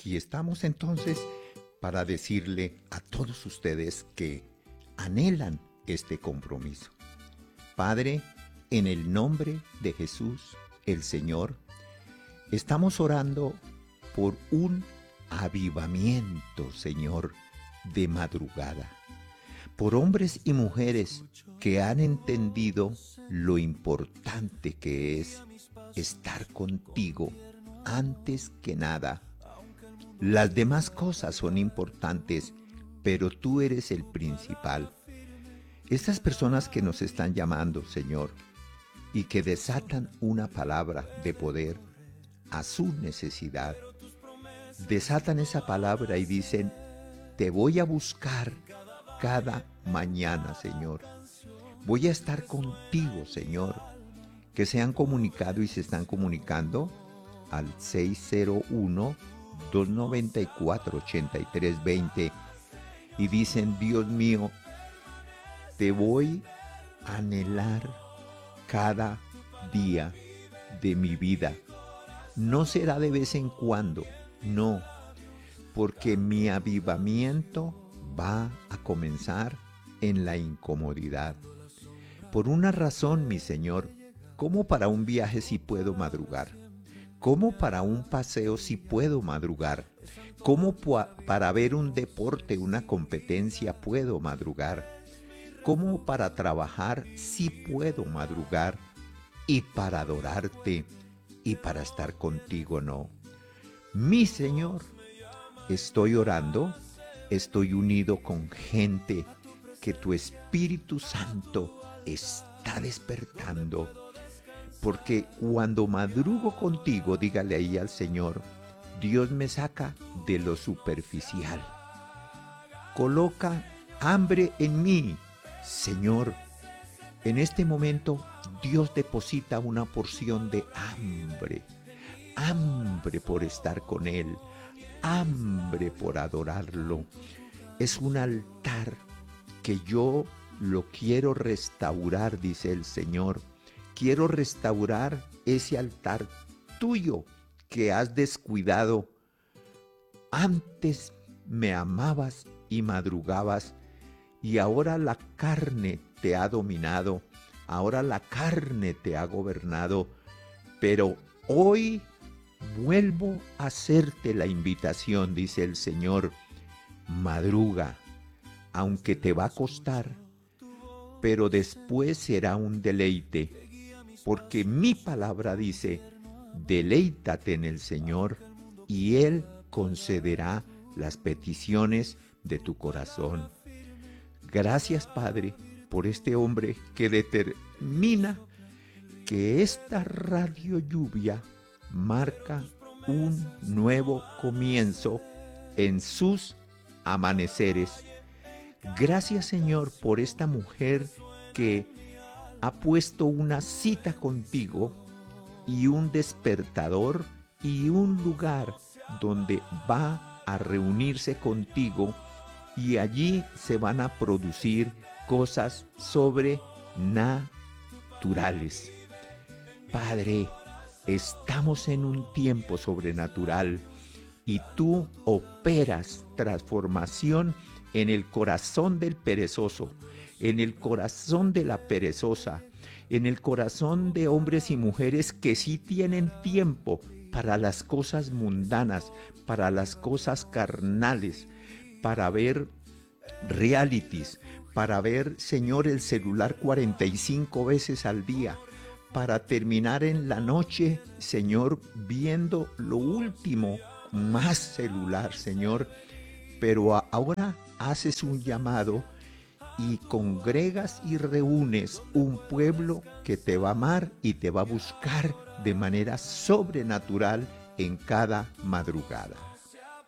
aquí estamos entonces para decirle a todos ustedes que anhelan este compromiso. Padre, en el nombre de Jesús, el Señor, estamos orando por un avivamiento, Señor, de madrugada. Por hombres y mujeres que han entendido lo importante que es estar contigo antes que nada. Las demás cosas son importantes, pero tú eres el principal. Estas personas que nos están llamando, Señor, y que desatan una palabra de poder a su necesidad, desatan esa palabra y dicen, te voy a buscar cada mañana, Señor. Voy a estar contigo, Señor. Que se han comunicado y se están comunicando al 601-294-8320 y dicen, Dios mío, te voy a anhelar cada día de mi vida. No será de vez en cuando, no, porque mi avivamiento va a comenzar en la incomodidad. Por una razón, mi Señor, ¿cómo para un viaje si puedo madrugar? ¿Cómo para un paseo si puedo madrugar? ¿Cómo para ver un deporte, una competencia puedo madrugar? ¿Cómo para trabajar si puedo madrugar? Y para adorarte y para estar contigo no. Mi Señor, estoy orando, estoy unido con gente que tu Espíritu Santo está despertando. Porque cuando madrugo contigo, dígale ahí al Señor, Dios me saca de lo superficial. Coloca hambre en mí, Señor. En este momento, Dios deposita una porción de hambre. Hambre por estar con Él. Hambre por adorarlo. Es un altar que yo lo quiero restaurar, dice el Señor. Quiero restaurar ese altar tuyo que has descuidado. Antes me amabas y madrugabas y ahora la carne te ha dominado, ahora la carne te ha gobernado, pero hoy vuelvo a hacerte la invitación, dice el Señor, madruga, aunque te va a costar, pero después será un deleite. Porque mi palabra dice, deleítate en el Señor y Él concederá las peticiones de tu corazón. Gracias, Padre, por este hombre que determina que esta radio lluvia marca un nuevo comienzo en sus amaneceres. Gracias, Señor, por esta mujer que ha puesto una cita contigo y un despertador y un lugar donde va a reunirse contigo y allí se van a producir cosas sobrenaturales. Padre, estamos en un tiempo sobrenatural y tú operas transformación en el corazón del perezoso, en el corazón de la perezosa, en el corazón de hombres y mujeres que sí tienen tiempo para las cosas mundanas, para las cosas carnales, para ver realities, para ver, Señor, el celular 45 veces al día, para terminar en la noche, Señor, viendo lo último, más celular, Señor, pero ahora haces un llamado y congregas y reúnes un pueblo que te va a amar y te va a buscar de manera sobrenatural en cada madrugada.